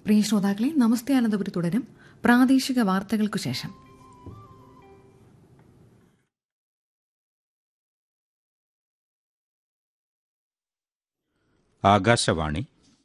പ്രിയ ശ്രോതാക്കളെ, നമസ്തേ അനന്തപുരി തുടരും. പ്രാദേശിക വാർത്തകൾക്കു ശേഷം ആകാശവാണി.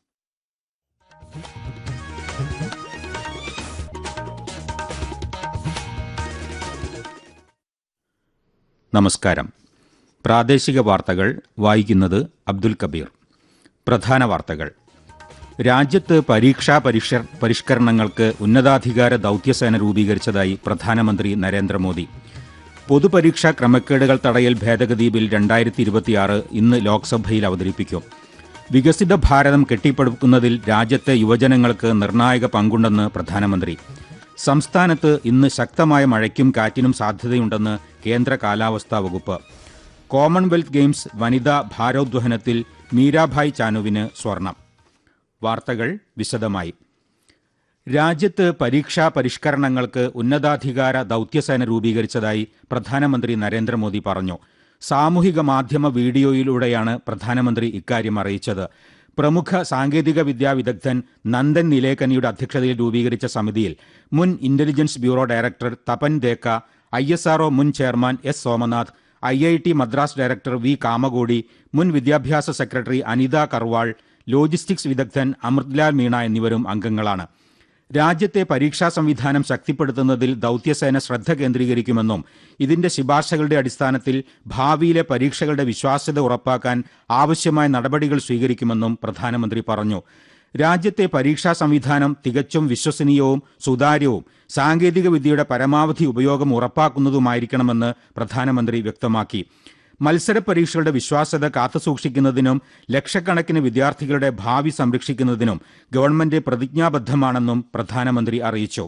നമസ്കാരം. പ്രാദേശിക വാർത്തകൾ വായിക്കുന്നത് അബ്ദുൽ കബീർ. പ്രധാന വാർത്തകൾ. രാജ്യത്ത് പരീക്ഷാ പരിഷ്കരണങ്ങൾക്ക് ഉന്നതാധികാര ദൗത്യസേന രൂപീകരിച്ചതായി പ്രധാനമന്ത്രി നരേന്ദ്രമോദി. പൊതുപരീക്ഷാ ക്രമക്കേടുകൾ തടയൽ ഭേദഗതി ബിൽ 2026 ഇന്ന് ലോക്സഭയിൽ അവതരിപ്പിക്കും. വികസിത ഭാരതം കെട്ടിപ്പടുക്കുന്നതിൽ രാജ്യത്തെ യുവജനങ്ങൾക്ക് നിർണായക പങ്കുണ്ടെന്ന് പ്രധാനമന്ത്രി. സംസ്ഥാനത്ത് ഇന്ന് ശക്തമായ മഴയ്ക്കും കാറ്റിനും സാധ്യതയുണ്ടെന്ന് കേന്ദ്ര കാലാവസ്ഥാ വകുപ്പ്. കോമൺവെൽത്ത് ഗെയിംസ് വനിതാ ഭാരോദ്വഹനത്തിൽ മീരാഭായ് ചാനുവിന് സ്വർണം. വാർത്തകൾ വിശദമായി. രാജ്യത്ത് പരീക്ഷാ പരിഷ്കരണങ്ങൾക്ക് ഉന്നതാധികാര ദൗത്യസേന രൂപീകരിച്ചതായി പ്രധാനമന്ത്രി നരേന്ദ്രമോദി പറഞ്ഞു. സാമൂഹിക മാധ്യമ വീഡിയോയിലൂടെയാണ് പ്രധാനമന്ത്രി ഇക്കാര്യം അറിയിച്ചത്. പ്രമുഖ സാങ്കേതിക വിദ്യാ വിദഗ്ധൻ നന്ദൻ നിലേക്കനിയുടെ അധ്യക്ഷതയിൽ രൂപീകരിച്ച സമിതിയിൽ മുൻ intelligence bureau director Tapan ദേക്ക, ISRO മുൻ chairman S. Somnath, IIT Madras director V. Kamakoti, മുൻ വിദ്യാഭ്യാസ സെക്രട്ടറി അനിത കർവാൾ, ലോജിസ്റ്റിക്സ് വിദഗ്ധൻ അമൃത്ലാൽ മീണ എന്നിവരും അംഗങ്ങളാണ്. രാജ്യത്തെ പരീക്ഷാ സംവിധാനം ശക്തിപ്പെടുത്തുന്നതിൽ ദൗത്യസേന ശ്രദ്ധ കേന്ദ്രീകരിക്കുമെന്നും ഇതിന്റെ ശുപാർശകളുടെ അടിസ്ഥാനത്തിൽ ഭാവിയിലെ പരീക്ഷകളുടെ വിശ്വാസ്യത ഉറപ്പാക്കാൻ ആവശ്യമായ നടപടികൾ സ്വീകരിക്കുമെന്നും പ്രധാനമന്ത്രി പറഞ്ഞു. രാജ്യത്തെ പരീക്ഷാ സംവിധാനം തികച്ചും വിശ്വസനീയവും സുതാര്യവും സാങ്കേതിക വിദ്യയുടെ പരമാവധി ഉപയോഗം ഉറപ്പാക്കുന്നതുമായിരിക്കണമെന്ന് പ്രധാനമന്ത്രി വ്യക്തമാക്കി. മത്സര പരീക്ഷകളുടെ വിശ്വാസ്യത കാത്തുസൂക്ഷിക്കുന്നതിനും ലക്ഷക്കണക്കിന് വിദ്യാർത്ഥികളുടെ ഭാവി സംരക്ഷിക്കുന്നതിനും ഗവൺമെന്റ് പ്രതിജ്ഞാബദ്ധമാണെന്നും പ്രധാനമന്ത്രി അറിയിച്ചു.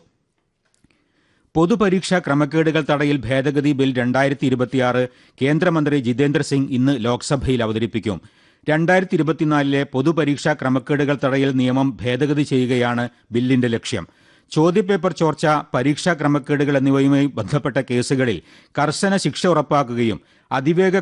പൊതുപരീക്ഷാ ക്രമക്കേടുകൾ തടയൽ ഭേദഗതി ബിൽ 2026 കേന്ദ്രമന്ത്രി ജിതേന്ദ്ര സിംഗ് ഇന്ന് ലോക്സഭയിൽ അവതരിപ്പിക്കും. 2024 പൊതുപരീക്ഷാ ക്രമക്കേടുകൾ തടയൽ നിയമം ഭേദഗതി ചെയ്യുകയാണ് ബില്ലിന്റെ ലക്ഷ്യം. ചോദ്യപേപ്പർ ചോർച്ച, പരീക്ഷാ ക്രമക്കേടുകൾ എന്നിവയുമായി ബന്ധപ്പെട്ട കേസുകളിൽ കർശന ശിക്ഷ ഉറപ്പാക്കുകയും അതിവേഗ